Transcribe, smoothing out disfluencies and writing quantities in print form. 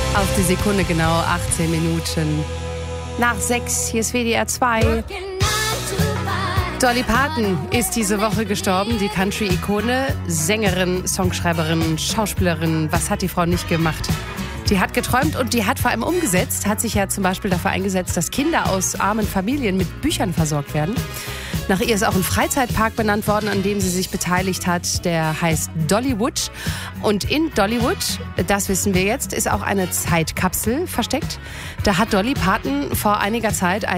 Auf die Sekunde genau, 18 Minuten nach 6. Hier ist WDR 2. Dolly Parton ist diese Woche gestorben, die Country-Ikone, Sängerin, Songschreiberin, Schauspielerin. Was hat die Frau nicht gemacht? Die hat geträumt und die hat vor allem umgesetzt, hat sich ja zum Beispiel dafür eingesetzt, dass Kinder aus armen Familien mit Büchern versorgt werden. Nach ihr ist auch ein Freizeitpark benannt worden, an dem sie sich beteiligt hat. Der heißt Dollywood. Und in Dollywood, das wissen wir jetzt, ist auch eine Zeitkapsel versteckt. Da hat Dolly Parton vor einiger Zeit